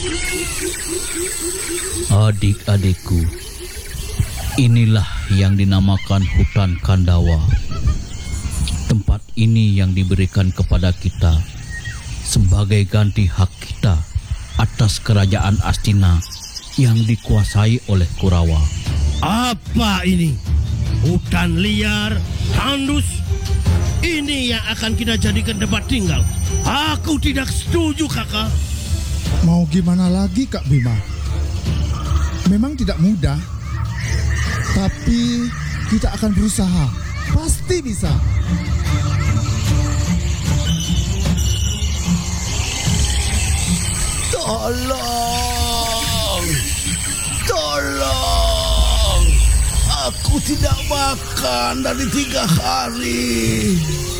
Adik-adikku, inilah yang dinamakan hutan Kandawa. Tempat ini yang diberikan kepada kita sebagai ganti hak kita atas kerajaan Astina yang dikuasai oleh Kurawa. Apa ini? Hutan liar, tandus? Ini yang akan kita jadikan tempat tinggal. Aku tidak setuju, kakak. Mau gimana lagi, Kak Bima? Memang tidak mudah, tapi kita akan berusaha. Pasti bisa. Tolong! Tolong! Aku tidak makan dari 3 hari.